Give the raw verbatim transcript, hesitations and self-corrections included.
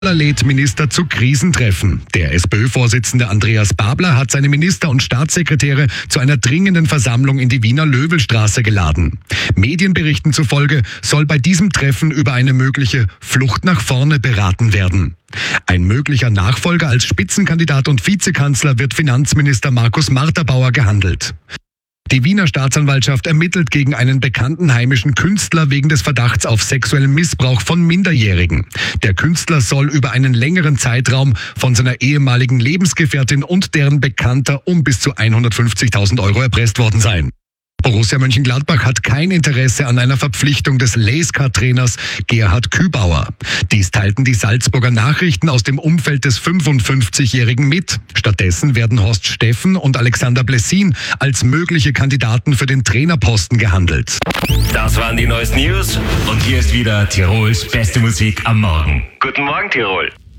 lädt Minister zu Krisentreffen. Der SPÖ-Vorsitzende Andreas Babler hat seine Minister und Staatssekretäre zu einer dringenden Versammlung in die Wiener Löwelstraße geladen. Medienberichten zufolge soll bei diesem Treffen über eine mögliche Flucht nach vorne beraten werden. Ein möglicher Nachfolger als Spitzenkandidat und Vizekanzler wird Finanzminister Markus Marterbauer gehandelt. Die Wiener Staatsanwaltschaft ermittelt gegen einen bekannten heimischen Künstler wegen des Verdachts auf sexuellen Missbrauch von Minderjährigen. Der Künstler soll über einen längeren Zeitraum von seiner ehemaligen Lebensgefährtin und deren Bekannter um bis zu hundertfünfzigtausend Euro erpresst worden sein. Borussia Mönchengladbach hat kein Interesse an einer Verpflichtung des Laescar-Trainers Gerhard Kübauer. Dies teilten die Salzburger Nachrichten aus dem Umfeld des fünfundfünfzigjährigen mit. Stattdessen werden Horst Steffen und Alexander Blessin als mögliche Kandidaten für den Trainerposten gehandelt. Das waren die neuesten News und hier ist wieder Tirols beste Musik am Morgen. Guten Morgen, Tirol.